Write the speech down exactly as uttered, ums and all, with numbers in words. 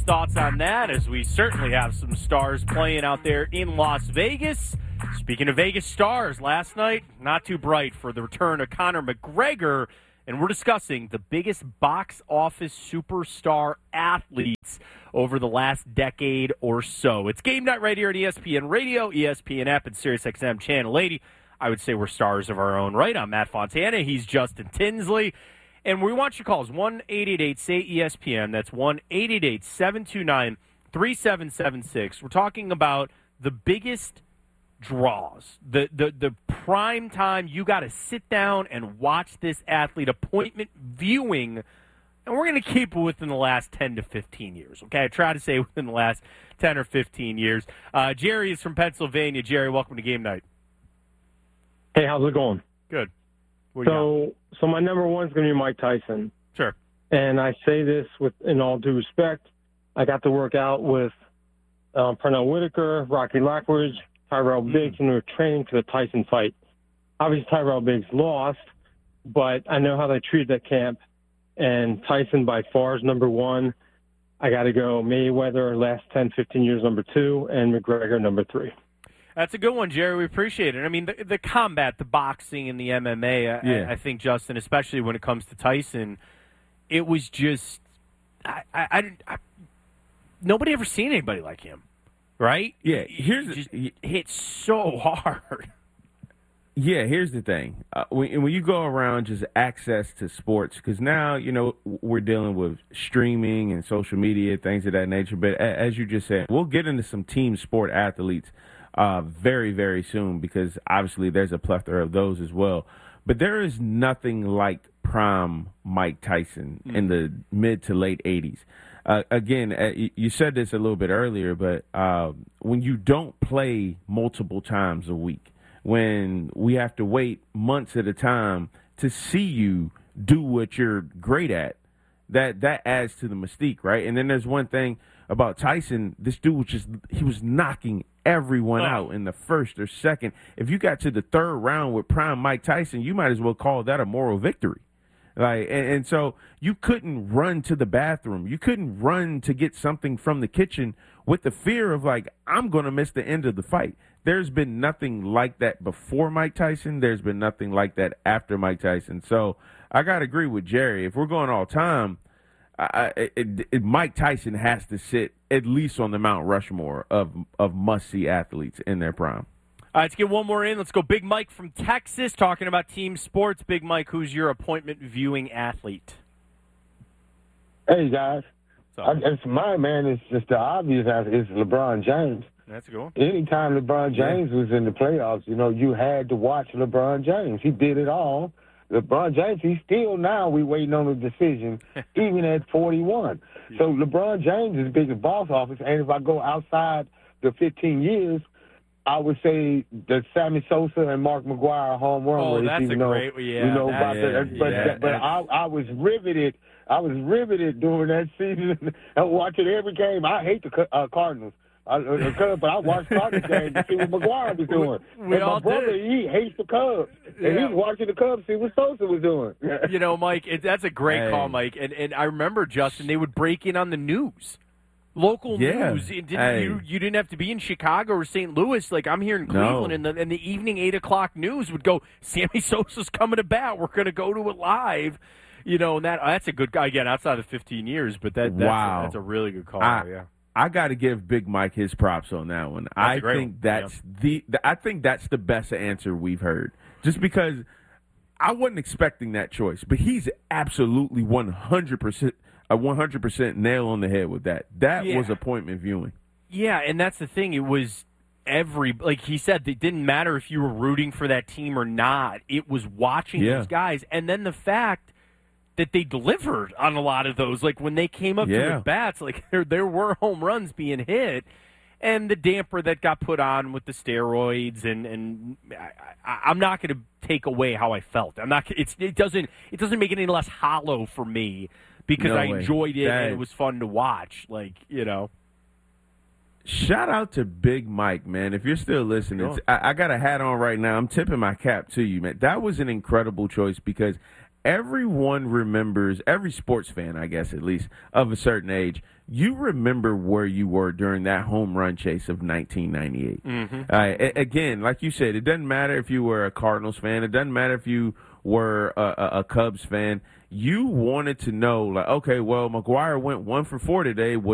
thoughts on that, as we certainly have some stars playing out there in Las Vegas. Speaking of Vegas stars, last night, not too bright for the return of Conor McGregor, and we're discussing the biggest box office superstar athletes over the last decade or so. It's Game Night right here at E S P N Radio, E S P N app, and SiriusXM Channel eighty. I would say we're stars of our own right. I'm Matt Fontana. He's Justin Tinsley. And we want your calls, one eight eight eight S A Y E S P N. That's one eight eight eight seven two nine three seven seven six. We're talking about the biggest draws, the the, the prime time you got to sit down and watch this athlete, appointment viewing, and we're going to keep it within the last ten to fifteen years, okay? I try to say within the last ten or fifteen years. Uh, Jerry is from Pennsylvania. Jerry, welcome to Game Night. Hey, how's it going? Good. What do you So, got? so my number one is going to be Mike Tyson. Sure. And I say this with, in all due respect, I got to work out with um, Pernell Whitaker, Rocky Lockridge, Tyrell Mm. Biggs, and we were training for the Tyson fight. Obviously, Tyrell Biggs lost, but I know how they treated that camp. And Tyson, by far, is number one. I got to go Mayweather, last ten, fifteen years, number two, and McGregor, number three. That's a good one, Jerry. We appreciate it. I mean, the, the combat, the boxing, and the M M A, I, Yeah. I, I think, Justin, especially when it comes to Tyson, it was just I, I, I, I nobody ever seen anybody like him, right? Yeah, here's He just the- hit so hard. Yeah, here's the thing. Uh, when, when you go around just access to sports, because now, you know, we're dealing with streaming and social media, things of that nature. But a- as you just said, we'll get into some team sport athletes uh, very, very soon, because obviously there's a plethora of those as well. But there is nothing like prime Mike Tyson mm. in the mid to late eighties. Uh, again, uh, you said this a little bit earlier, but uh, when you don't play multiple times a week, when we have to wait months at a time to see you do what you're great at, that that adds to the mystique, right? And then there's one thing about Tyson. This dude was just, he was knocking everyone oh. out in the first or second. If you got to the third round with prime Mike Tyson, you might as well call that a moral victory. Like, and, and so you couldn't run to the bathroom. You couldn't run to get something from the kitchen with the fear of, like, I'm going to miss the end of the fight. There's been nothing like that before Mike Tyson. There's been nothing like that after Mike Tyson. So I got to agree with Jerry. If we're going all time, I, it, it, Mike Tyson has to sit at least on the Mount Rushmore of, of must-see athletes in their prime. All right, let's get one more in. Let's go Big Mike from Texas, talking about team sports. Big Mike, who's your appointment viewing athlete? Hey, guys. I, it's my man, it's just the obvious answer. It's LeBron James. That's a good one. Anytime LeBron James was in the playoffs, you know, you had to watch LeBron James. He did it all. LeBron James, he's still now, we waiting on a decision, even at forty-one. Yeah. So LeBron James is the biggest boss office, and if I go outside the fifteen years, I would say the Sammy Sosa and Mark McGwire home run oh, race. that's even a though, great, yeah. You know, that, about yeah, that, but yeah, but I, I was riveted. I was riveted during that season and watching every game. I hate the uh, Cardinals. I, uh, Cubs, but I watched Cardinals games to see what McGwire was doing. We, we and all my brother, did. he hates the Cubs, and Yeah. he's watching the Cubs see what Sosa was doing. You know, Mike, it, that's a great hey. call, Mike. And and I remember, Justin, they would break in on the news. Local Yeah. news. It didn't, Hey. you, you didn't have to be in Chicago or Saint Louis. Like, I'm here in Cleveland, No. and, the, and the evening eight o'clock news would go, Sammy Sosa's coming to bat. We're going to go to it live. You know, and that that's a good guy. Again, outside of fifteen years, but that that's, Wow. a, that's a really good call. I, yeah. I got to give Big Mike his props on that one. That's I a great think one. that's Yeah. the, the I think that's the best answer we've heard. Just because I wasn't expecting that choice, but he's absolutely one hundred percent a one hundred percent nail on the head with that. That Yeah. was appointment viewing. Yeah, and that's the thing. It was every, like he said, it didn't matter if you were rooting for that team or not. It was watching Yeah. those guys. And then the fact that they delivered on a lot of those, like when they came up to Yeah. the bats, like there, there were home runs being hit. And the damper that got put on with the steroids, and, and I, I, I'm not going to take away how I felt. I'm not. It's, it doesn't. It doesn't make it any less hollow for me because No I way. enjoyed it That- and it was fun to watch. Like, you know. Shout out to Big Mike, man. If you're still listening, Sure. I, I got a hat on right now. I'm tipping my cap to you, man. That was an incredible choice because everyone remembers, every sports fan, I guess, at least, of a certain age, you remember where you were during that home run chase of nineteen ninety-eight. Mm-hmm. Uh, a- again, like you said, it doesn't matter if you were a Cardinals fan. It doesn't matter if you were a, a, a Cubs fan. You wanted to know, like, okay, well, McGwire went one for four today.